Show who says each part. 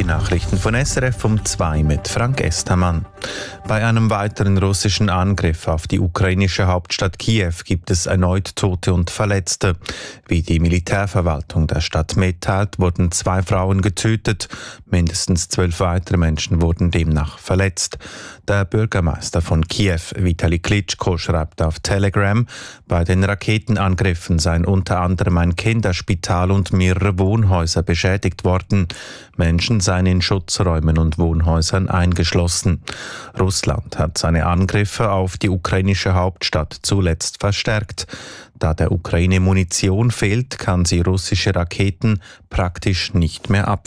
Speaker 1: Nachrichten von SRF um 2 mit Frank Estermann. Bei einem weiteren russischen Angriff auf die ukrainische Hauptstadt Kiew gibt es erneut Tote und Verletzte. Wie die Militärverwaltung der Stadt mitteilt, wurden 2 Frauen getötet. Mindestens 12 weitere Menschen wurden demnach verletzt. Der Bürgermeister von Kiew, Vitali Klitschko, schreibt auf Telegram, bei den Raketenangriffen seien unter anderem ein Kinderspital und mehrere Wohnhäuser beschädigt worden. Menschen seien in Schutzräumen und Wohnhäusern eingeschlossen. Russland hat seine Angriffe auf die ukrainische Hauptstadt zuletzt verstärkt. Da der Ukraine Munition fehlt, kann sie russische Raketen praktisch nicht mehr abwehren.